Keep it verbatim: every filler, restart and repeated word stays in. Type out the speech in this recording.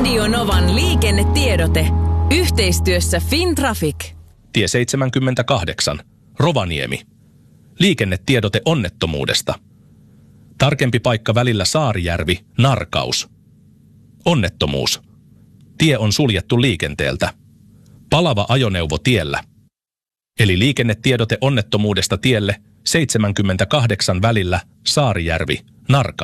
Radio Novan liikennetiedote. Yhteistyössä Fintraffic. Tie seitsemänkymmentäkahdeksan. Rovaniemi. Liikennetiedote onnettomuudesta. Tarkempi paikka välillä Saarijärvi, Narkaus. Onnettomuus. Tie on suljettu liikenteeltä. Palava ajoneuvo tiellä. Eli liikennetiedote onnettomuudesta tielle seitsemänkymmentäkahdeksan välillä Saarijärvi, Narkaus.